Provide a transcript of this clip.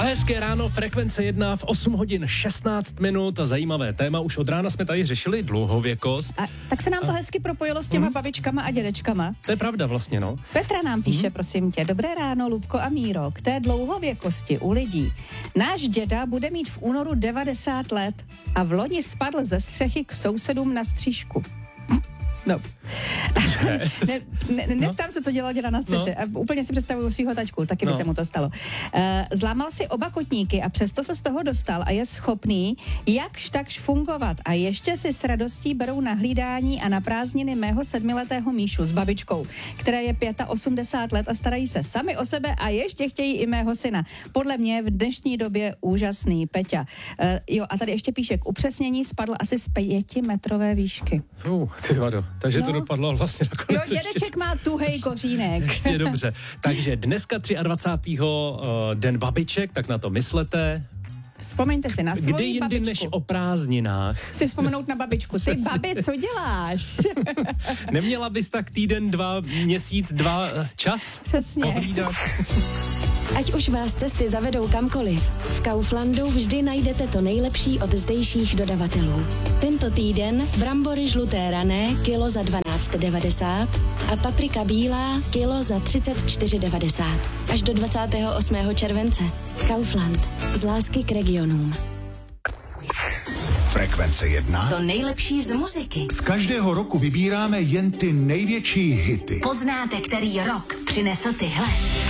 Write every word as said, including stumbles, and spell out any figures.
A hezké ráno, Frekvence jedna v osm hodin šestnáct minut a zajímavé téma. Už od rána jsme tady řešili dlouhověkost. A tak se nám to a... hezky propojilo s těma hmm. babičkama a dědečkama. To je pravda vlastně, no. Petra nám píše, hmm. prosím tě, dobré ráno, Lubko a Míro, k té dlouhověkosti u lidí. Náš děda bude mít v únoru devadesát let a v loni spadl ze střechy k sousedům na střížku. No. ne, ne, neptám no. se, co dělal děda na střeše. No. Úplně si představuju svýho taťku, taky by no. se mu to stalo. Uh, zlámal si oba kotníky a přesto se z toho dostal a je schopný jakž takž fungovat. A ještě si s radostí berou na hlídání a na prázdniny mého sedmiletého Míšu s babičkou, které je osmdesát pět let a starají se sami o sebe a ještě chtějí i mého syna. Podle mě v dnešní době úžasný, Peťa. Uh, jo, a tady ještě píše, k upřesnění spadl asi z pětimetrové výšky. Uh, ty vado. Takže no. to dopadlo vlastně nakonec. Jo, dědeček ještě... má tuhej kořínek. Ještě dobře. Takže dneska dvacátého třetího den babiček, tak na to myslete. Vzpomeňte si na svoji Kdy jindy babičku. Než o prázdninách. Si vzpomenout na babičku. Ty babi, co děláš? Neměla bys tak týden, dva, měsíc, dva čas? Přesně. Pohlídat? Ať už vás cesty zavedou kamkoliv, v Kauflandu vždy najdete to nejlepší od zdejších dodavatelů. Tento týden brambory žluté rané kilo za dvanáct devadesát a paprika bílá kilo za třicet čtyři devadesát. Až do dvacátého osmého července. Kaufland. Z lásky k regionům. Frekvence jedna. To nejlepší z muziky. Z každého roku vybíráme jen ty největší hity. Poznáte, který rok přinesl tyhle.